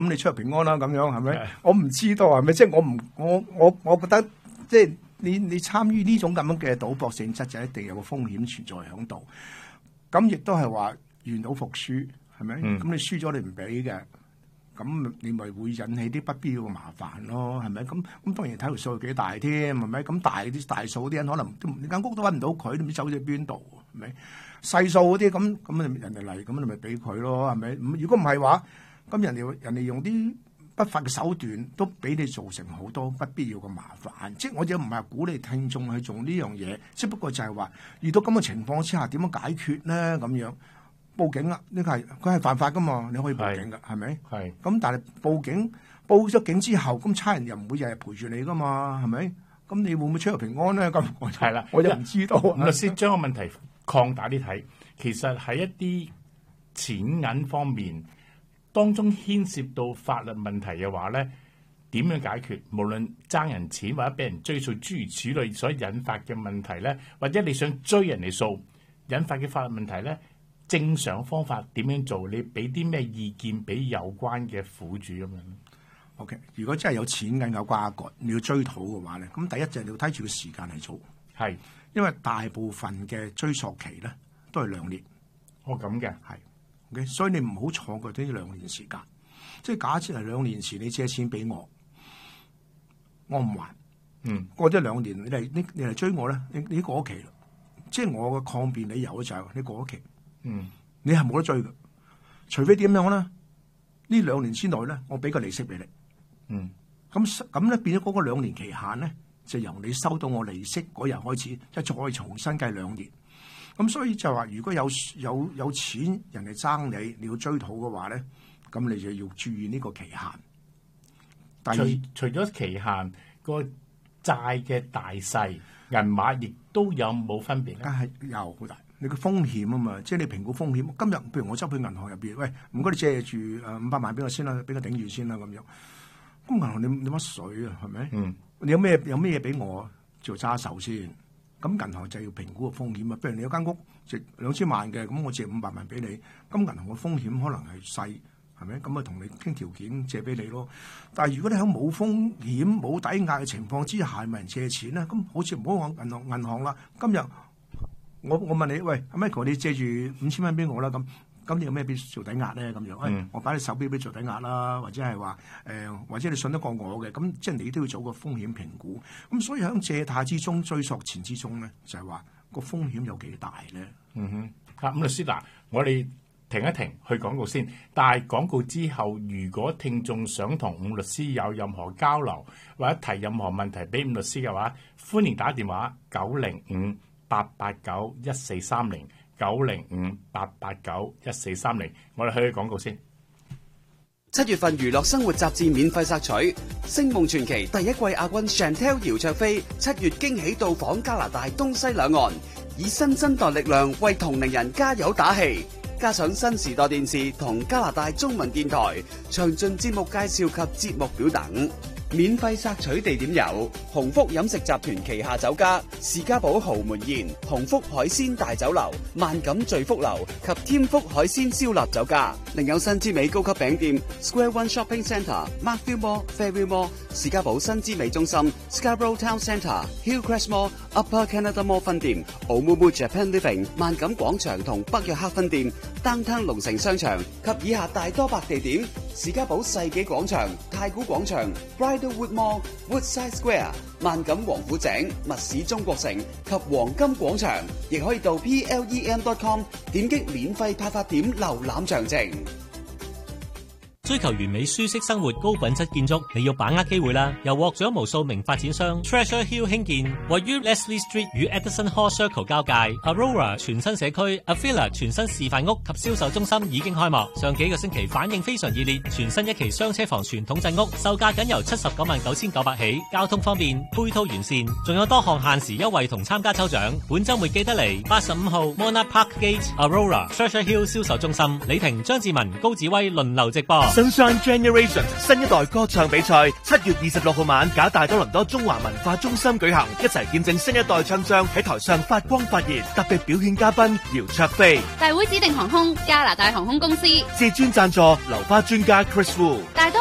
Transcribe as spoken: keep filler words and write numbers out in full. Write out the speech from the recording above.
咁你出入平安啦，咁樣係咪？我唔知道係咪？即係我唔我我我覺得即係你你參與呢種咁樣嘅賭博性質，就一定有個風險存在喺度。咁亦都係話願賭服輸，係咪？咁、嗯、你輸咗你唔俾嘅。咁你咪會引起啲不必要嘅麻煩咯，係咪？咁咁當然睇條數幾大添，係咪？咁大啲大數啲人可能你間屋都揾唔到佢，你唔知走咗邊度，係咪？細數嗰啲咁咁人哋嚟，咁你咪俾佢咯，係咪？如果唔係話，咁人哋人哋用啲不法嘅手段，都俾你造成好多不必要嘅麻煩。即係我哋唔係鼓勵聽眾去做呢樣嘢，只不過就係話遇到咁嘅情況之下，點樣解決咧？咁樣。報警啦！呢個係佢係犯法噶嘛，你可以報警噶，係咪？係。咁但係報警報咗警之後，咁差人又唔會日日陪住你噶嘛，係咪？咁你會唔會出入平安咧？咁係啦，我又唔知道。 律師將個問題擴大啲睇，其實喺一啲錢銀方面當中牽涉到法律問題嘅話咧，點樣解決？無論爭人錢或者俾人追訴諸如此類所引發嘅問題咧，或者你想追人哋數引發嘅法律問題咧？正常方法點樣做？你俾啲咩意見俾有關嘅苦主咁樣 ？OK， 如果真係有錢銀有瓜葛，你要追討嘅話咧，咁第一就係你要睇住個時間嚟做。係，因為大部分嘅追溯期咧都係兩年。 哦，咁嘅係 OK， 所以你唔好錯過呢兩年時間。即係假設係兩年前你借錢俾我，我唔還，嗯，過咗兩年你嚟你你嚟追我咧，你你過咗期啦。即係我嘅抗辯理由就係你過咗期。嗯，你係冇得追嘅，除非點樣咧？呢兩年之內咧，我俾個利息俾你。嗯，咁咁咧變咗嗰個兩年期限咧，就由你收到我利息嗰日開始，即係再重新計兩年。咁所以就話，如果有有有錢人哋爭你，你要追討嘅話咧，咁你就要注意呢個期限。第二， 除咗期限，個債嘅大細銀碼亦都有冇分別咧？ 梗係有好大。你個風險啊嘛，即係你評估風險。今日譬如我執去銀行入邊，喂，唔該你借住誒五百萬俾我先啦，俾我頂住先啦咁樣。咁銀行你你乜水啊？係咪？嗯。你有咩有咩嘢俾我做揸手先？咁銀行就要評估個風險啊。譬如你有間屋值兩千萬嘅，咁我借五百萬俾你，咁銀行個風險可能係細，係咪？咁啊同你傾條件借俾你咯。但係如果你喺冇風險冇抵押嘅情況之下，係咪人借錢咧？咁好似唔好講銀行銀行啦，今日。我我問你，喂，阿 Michael，你借住五千蚊俾我啦，咁咁你有咩俾做抵押咧？咁樣，嗯、我擺你手錶俾做抵押啦，或者係話誒，或者你信得過我嘅，咁即係你都要做個風險評估。咁所以喺借貸之中、追溯前之中咧，就係話個風險有幾大咧？ 嗯哼，啊，咁律師嗱，我哋停一停去廣告先。但係廣告之後，如果聽眾想同伍律師有任何交流或者提任何問題俾伍律師嘅話，歡迎打電話九零五八八九一四三零九零五八八九一四三零，我哋去廣告先。 七月份娛樂生活雜誌免費索取，《星夢傳奇》第一季亞軍 Chantel 姚焯菲七月驚喜到訪加拿大東西兩岸，以新生代力量為同齡人加油打氣。加上新時代電視同加拿大中文電台詳盡節目介紹及節目表等。免費索取地點有鴻福飲食集團旗下酒家士嘉堡豪門宴、鴻福海鮮大酒樓、萬錦聚福樓及添福海鮮燒臘酒家。另有新之美高級餅店 Square One Shopping Centre、Markville Mall、Fairview Mall、士嘉堡新之美中心、Scarborough Town Centre、Hillcrest Mall、Upper Canada Mall 分店、Oumuamua Japan Living、萬錦廣場同北約克分店、Downtown 龍城商場及以下大多百地點：士嘉堡世紀廣場、太古廣場、Bridlewood Mall、Woodside Square、萬錦王府井、密市中國城及黃金廣場，亦可以到 P L E M dot com 點擊免費派發點瀏覽詳情。 追求完美舒適生活、高品質建築，你要把握機會啦！由獲獎無數名發展商 Treasure Hill 興建，位於 Leslie Street 與 Edison Hall Circle 交界 Aurora 全新社區 Avila 全新示範屋及銷售中心已經開幕，上幾個星期反應非常熱烈。全新一期雙車房傳統鎮屋，售價僅由七十九萬九千九百起，交通方便，配套完善，仲有多項限時優惠同參加抽獎。本週末記得嚟八十五號 Monarch Park Gate Aurora Treasure Hill 銷售中心，李婷、張志文、高子威輪流直播。 Sunshine Generation 新一代歌唱比賽，七月二十六號晚，假大多倫多中華文化中心舉行，一齊見證新一代唱將喺台上發光發熱。特別表演嘉賓姚焯菲， 大會指定航空加拿大航空公司， 至尊贊助留花專家 Chris Wu。 大多